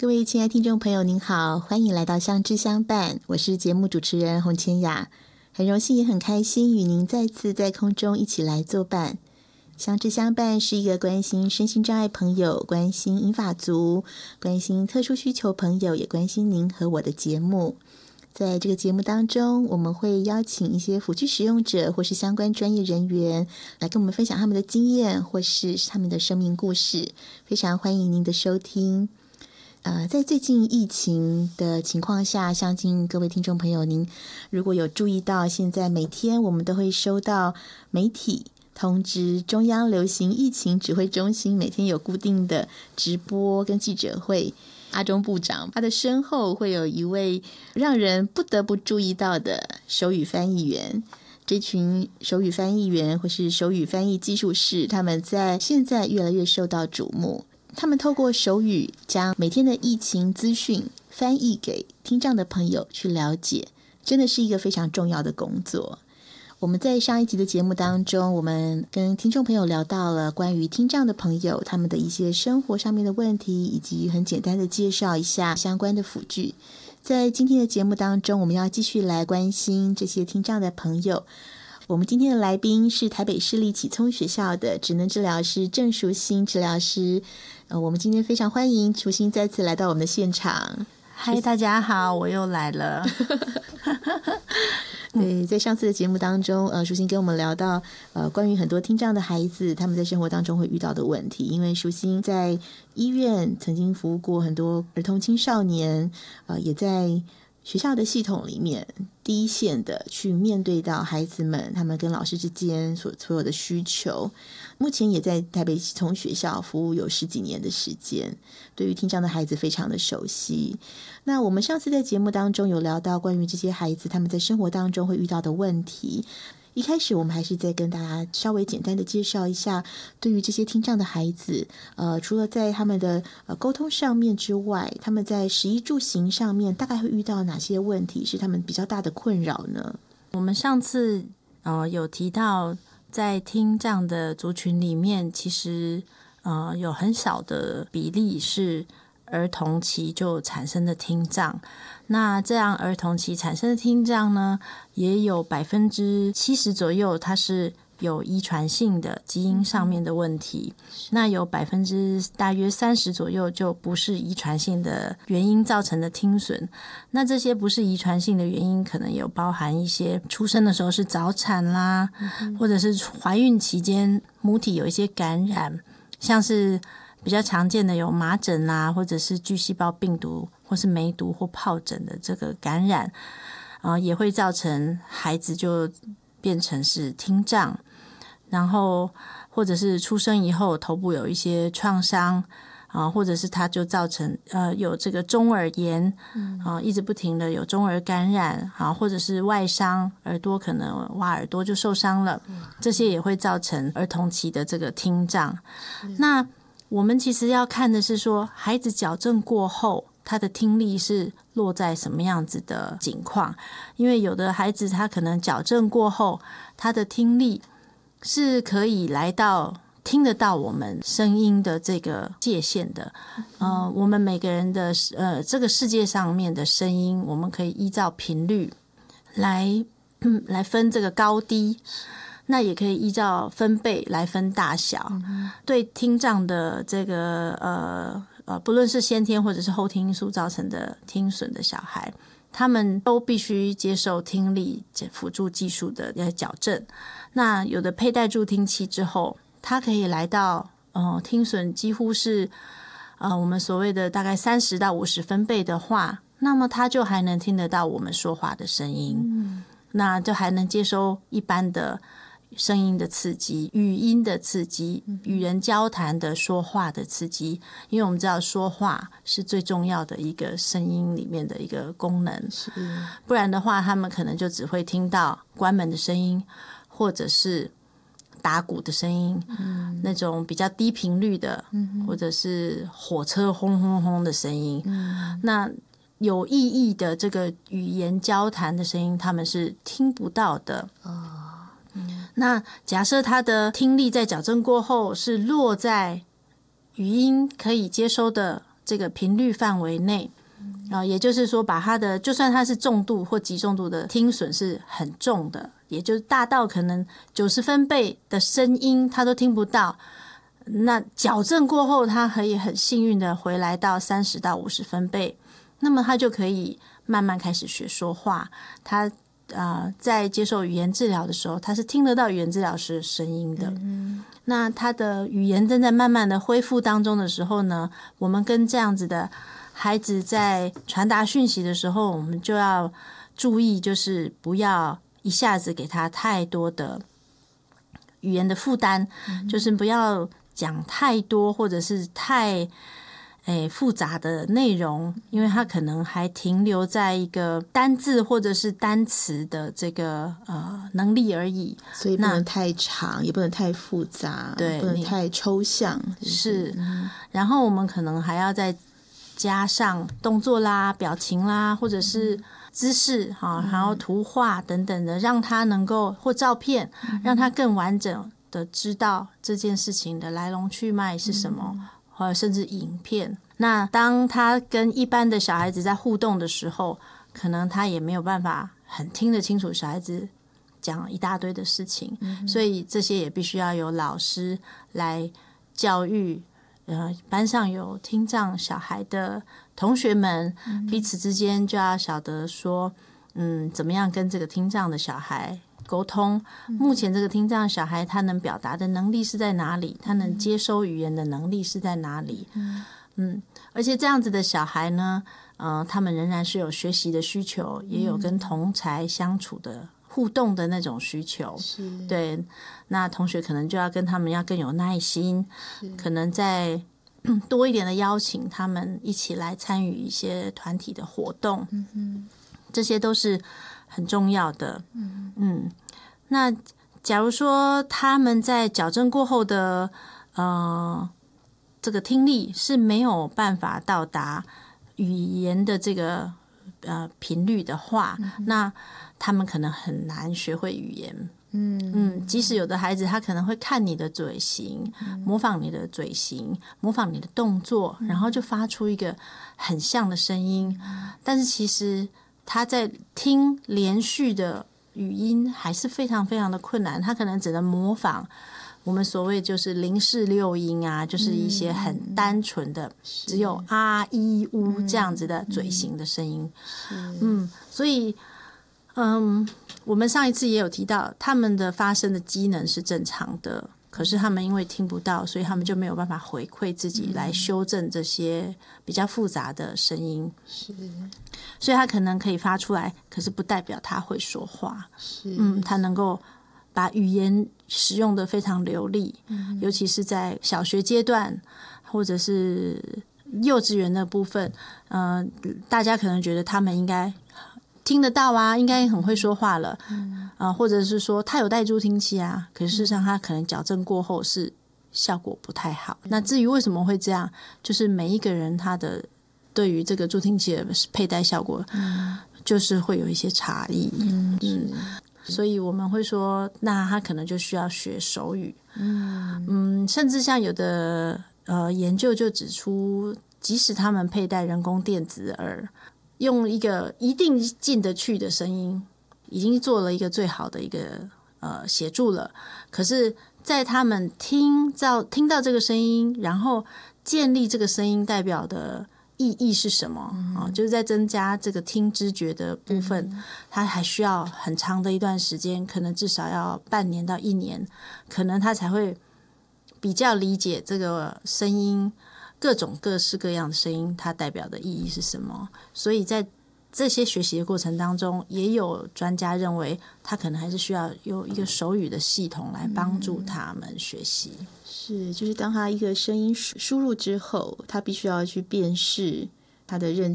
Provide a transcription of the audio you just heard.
各位亲爱听众朋友您好，欢迎来到相知相伴，我是节目主持人洪千雅，很荣幸也很开心与您再次在空中一起来作伴。相知相伴是一个关心身心障碍朋友，关心银发族，关心特殊需求朋友，也关心您和我的节目。在这个节目当中，我们会邀请一些辅具使用者或是相关专业人员来跟我们分享他们的经验或是他们的生命故事，非常欢迎您的收听。在最近疫情的情况下，相信各位听众朋友您如果有注意到，现在每天我们都会收到媒体通知，中央流行疫情指挥中心每天有固定的直播跟记者会。阿中部长他的身后会有一位让人不得不注意到的手语翻译员，这群手语翻译员或是手语翻译技术士，他们在现在越来越受到瞩目。他们透过手语将每天的疫情资讯翻译给听障的朋友去了解，真的是一个非常重要的工作。我们在上一集的节目当中，我们跟听众朋友聊到了关于听障的朋友他们的一些生活上面的问题，以及很简单的介绍一下相关的辅具。在今天的节目当中，我们要继续来关心这些听障的朋友。我们今天的来宾是台北市立启聪学校的职能治疗师郑淑馨治疗师。我们今天非常欢迎淑馨再次来到我们的现场。 嗨，大家好，我又来了。 对，在上次的节目当中，淑馨跟我们聊到关于很多听障的孩子他们在生活当中会遇到的问题，因为淑馨在医院曾经服务过很多儿童青少年，也在学校的系统里面第一线的去面对到孩子们他们跟老师之间所有的需求。目前也在台北启聪学校服务有10几年的时间，对于听障的孩子非常的熟悉。那我们上次在节目当中有聊到关于这些孩子他们在生活当中会遇到的问题，一开始我们还是再跟大家稍微简单的介绍一下，对于这些听障的孩子，除了在他们的沟通上面之外，他们在食衣住行上面大概会遇到哪些问题是他们比较大的困扰呢？ 我们上次有提到，在听障的族群里面，其实有很小的比例是儿童期就产生的听障。那这样儿童期产生的听障呢，也有70%左右它是有遗传性的基因上面的问题，那有大约30%左右就不是遗传性的原因造成的听损。那这些不是遗传性的原因，可能有包含一些出生的时候是早产啦，或者是怀孕期间母体有一些感染，像是比较常见的有麻疹啦，或者是巨细胞病毒，或是梅毒或疱疹的这个感染，也会造成孩子就变成是听障。然后或者是出生以后头部有一些创伤，或者是它就造成有这个中耳炎，一直不停的有中耳感染，或者是外伤，耳朵可能挖耳朵就受伤了，这些也会造成儿童期的这个听障。那我们其实要看的是说，孩子矫正过后他的听力是落在什么样子的情况，因为有的孩子他可能矫正过后他的听力是可以来到听得到我们声音的这个界限的。我们每个人的这个世界上面的声音，我们可以依照频率来分这个高低，那也可以依照分贝来分大小。对听障的这个不论是先天或者是后天因素造成的听损的小孩，他们都必须接受听力辅助技术的矫正。那有的佩戴助听器之后，它可以来到听损几乎是我们所谓的大概30到50分贝的话，那么它就还能听得到我们说话的声音，那就还能接收一般的声音的刺激、语音的刺激、与人交谈的说话的刺激，因为我们知道说话是最重要的一个声音里面的一个功能，不然的话他们可能就只会听到关门的声音，或者是打鼓的声音，那种比较低频率的，或者是火车轰轰轰的声音，那有意义的这个语言交谈的声音他们是听不到的。那假设他的听力在矫正过后是落在语音可以接收的这个频率范围内。也就是说把他的就算他是重度或极重度的听损是很重的，也就是大到可能90分贝的声音他都听不到，那矫正过后他可以很幸运的回来到30到50分贝，那么他就可以慢慢开始学说话。他在接受语言治疗的时候，他是听得到语言治疗师的声音的。那他的语言正在慢慢的恢复当中的时候呢，我们跟这样子的孩子在传达讯息的时候，我们就要注意，就是不要一下子给他太多的语言的负担，就是不要讲太多或者是太复杂的内容，因为他可能还停留在一个单字或者是单词的这个能力而已， 所以不能太长，也不能太复杂， 对， 不能太抽象， 是。然后我们可能还要再加上动作啦、表情啦，或者是姿势然后图画等等的，让他能够或照片，让他更完整的知道这件事情的来龙去脉是什么，或者甚至影片。那当他跟一般的小孩子在互动的时候，可能他也没有办法很听得清楚小孩子讲一大堆的事情，所以这些也必须要由老师来教育。班上有听障小孩的同学们，彼此之间就要晓得说，怎么样跟这个听障的小孩沟通。目前这个听障小孩他能表达的能力是在哪里？他能接收语言的能力是在哪里？而且这样子的小孩呢，他们仍然是有学习的需求，也有跟同侪相处的互动的那种需求。对，那同学可能就要跟他们要更有耐心，可能再多一点的邀请他们一起来参与一些团体的活动，这些都是很重要的。那假如说他们在矫正过后的这个听力是没有办法到达语言的这个频率的话，那他们可能很难学会语言。即使有的孩子他可能会看你的嘴型，模仿你的嘴型，模仿你的动作，然后就发出一个很像的声音，但是其实他在听连续的语音还是非常非常的困难，他可能只能模仿我们所谓就是0式6音啊，就是一些很单纯的只有啊一呜这样子的嘴型的声音。所以我们上一次也有提到，他们的发声的机能是正常的，可是他们因为听不到，所以他们就没有办法回馈自己来修正这些比较复杂的声音。所以他可能可以发出来，可是不代表他会说话。他能够把语言使用的非常流利，尤其是在小学阶段或者是幼稚园的部分，大家可能觉得他们应该听得到啊，应该很会说话了，或者是说他有戴助听器啊，可是事实上他可能矫正过后是效果不太好。那至于为什么会这样，就是每一个人他的对于这个助听器的佩戴效果，就是会有一些差异。所以我们会说，那他可能就需要学手语。甚至像有的研究就指出，即使他们佩戴人工电子耳，用一个一定进得去的声音，已经做了一个最好的一个协助了。可是，在他们听到这个声音，然后建立这个声音代表的意义是什么就是在增加这个听知觉的部分，它还需要很长的一段时间，可能至少要半年到1年，可能他才会比较理解这个声音，各种各式各样的声音它代表的意义是什么。所以在这些学习的过程当中，也有专家认为他可能还是需要有一个手语的系统来帮助他们学习。 就是当他一个声音输入之后，他必须要去辨识他的认